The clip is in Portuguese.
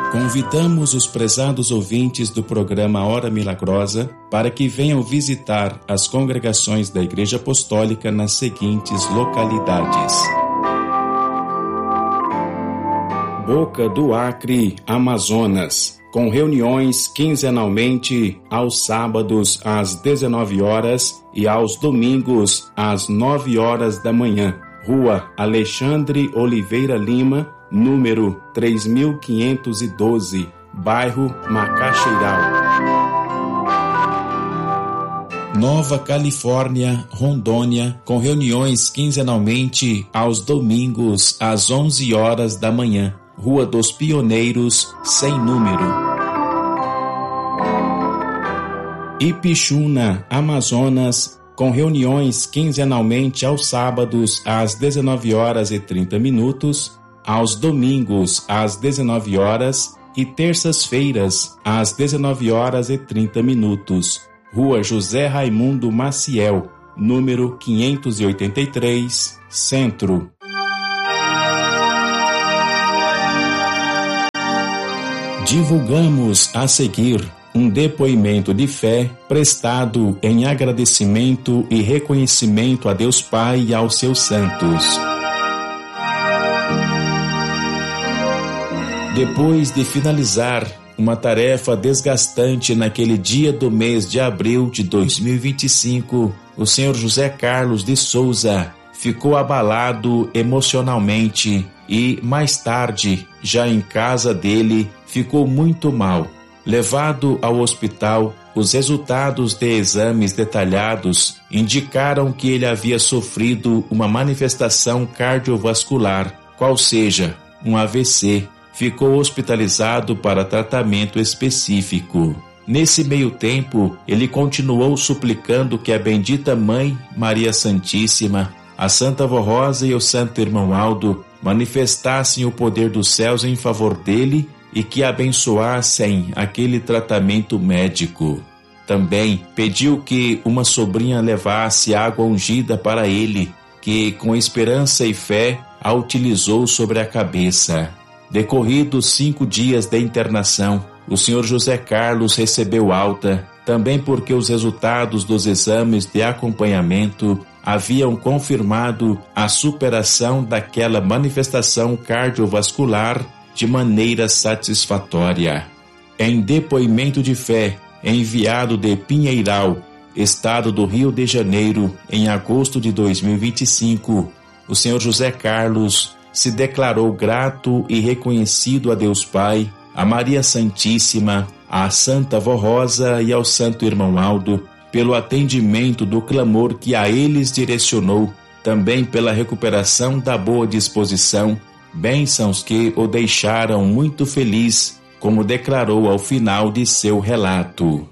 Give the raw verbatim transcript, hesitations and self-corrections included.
Convidamos os prezados ouvintes do programa Hora Milagrosa para que venham visitar as congregações da Igreja Apostólica nas seguintes localidades: Boca do Acre, Amazonas, com reuniões quinzenalmente aos sábados às dezenove horas e aos domingos às nove horas da manhã. Rua Alexandre Oliveira Lima, número três mil quinhentos e doze, bairro Macaxeiral. Nova Califórnia, Rondônia, com reuniões quinzenalmente aos domingos às onze horas da manhã. Rua dos Pioneiros, sem número. Ipixuna, Amazonas, com reuniões quinzenalmente aos sábados às dezenove horas e trinta minutos, aos domingos às dezenove horas e terças-feiras às dezenove horas e trinta minutos. Rua José Raimundo Maciel, número quinhentos e oitenta e três, Centro. Divulgamos a seguir um depoimento de fé prestado em agradecimento e reconhecimento a Deus Pai e aos seus santos. Depois de finalizar uma tarefa desgastante naquele dia do mês de abril de dois mil e vinte e cinco, o senhor José Carlos de Souza ficou abalado emocionalmente e, mais tarde, já em casa dele, ficou muito mal. Levado ao hospital, os resultados de exames detalhados indicaram que ele havia sofrido uma manifestação cardiovascular, qual seja, um A V C. Ficou hospitalizado para tratamento específico. Nesse meio tempo, ele continuou suplicando que a bendita Mãe Maria Santíssima, a Santa Vó Rosa e o Santo Irmão Aldo manifestassem o poder dos céus em favor dele e que abençoassem aquele tratamento médico. Também pediu que uma sobrinha levasse água ungida para ele, que com esperança e fé a utilizou sobre a cabeça. Decorridos cinco dias de internação, o senhor José Carlos recebeu alta, também porque os resultados dos exames de acompanhamento haviam confirmado a superação daquela manifestação cardiovascular de maneira satisfatória. Em depoimento de fé enviado de Pinheiral, estado do Rio de Janeiro, em agosto de dois mil e vinte e cinco, o senhor José Carlos se declarou grato e reconhecido a Deus Pai, a Maria Santíssima, à Santa Vó Rosa e ao Santo Irmão Aldo, pelo atendimento do clamor que a eles direcionou, também pela recuperação da boa disposição, bênçãos que o deixaram muito feliz, como declarou ao final de seu relato.